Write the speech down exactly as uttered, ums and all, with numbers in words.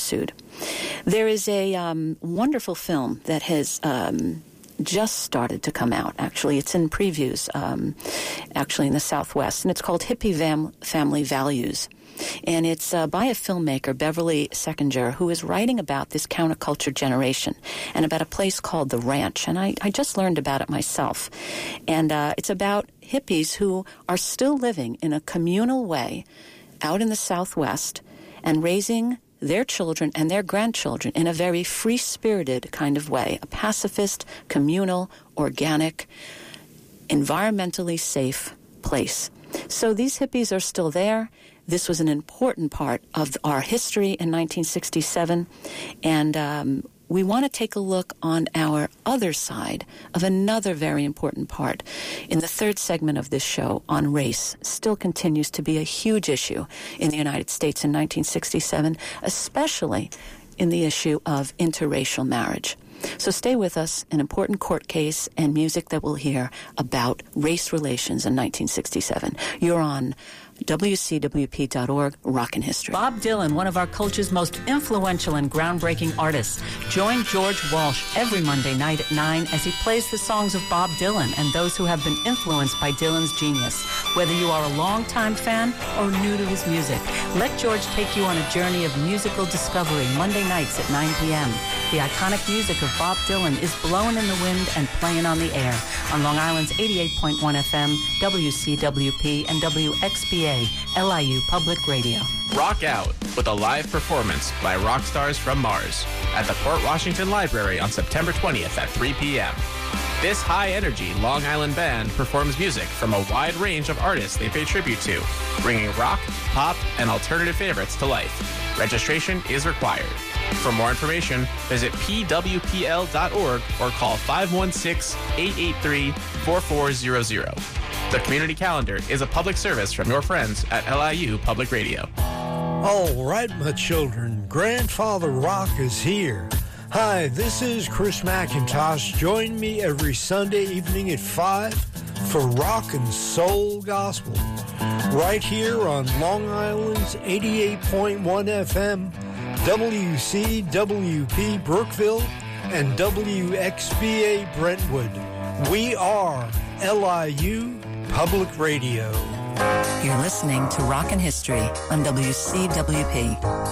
pursued. There is a um, wonderful film that has um, just started to come out, actually. It's in previews, um, actually, in the Southwest, and it's called Hippie Vam- Family Values. And it's uh, by a filmmaker, Beverly Sechinger, who is writing about this counterculture generation and about a place called The Ranch. And I, I just learned about it myself. And uh, it's about hippies who are still living in a communal way out in the Southwest and raising their children and their grandchildren in a very free-spirited kind of way, a pacifist, communal, organic, environmentally safe place. So these hippies are still there. This was an important part of our history in nineteen sixty-seven, and um, we want to take a look on our other side of another very important part. In the third segment of this show on race, still continues to be a huge issue in the United States in nineteen sixty-seven, especially in the issue of interracial marriage. So stay with us, an important court case and music that we'll hear about race relations in nineteen sixty-seven. You're on W C W P dot org, Rockin' History. Bob Dylan, one of our culture's most influential and groundbreaking artists. Join George Walsh every Monday night at nine as he plays the songs of Bob Dylan and those who have been influenced by Dylan's genius. Whether you are a longtime fan or new to his music, let George take you on a journey of musical discovery Monday nights at nine p.m. The iconic music of Bob Dylan is blowing in the wind and playing on the air on Long Island's eighty-eight point one F M, W C W P, and W X P A, L I U Public Radio. Rock Out with a live performance by rock stars from Mars at the Port Washington Library on September twentieth at three p.m. This high-energy Long Island band performs music from a wide range of artists they pay tribute to, bringing rock, pop, and alternative favorites to life. Registration is required. For more information, visit P W P L dot org or call five one six, eight eight three, four four zero zero. The Community Calendar is a public service from your friends at L I U Public Radio. All right, my children, Grandfather Rock is here. Hi, this is Chris McIntosh. Join me every Sunday evening at five for Rock and Soul Gospel, right here on Long Island's eighty-eight point one F M, W C W P Brookville, and W X B A Brentwood. We are L I U Public Radio. You're listening to Rockin' History on W C W P.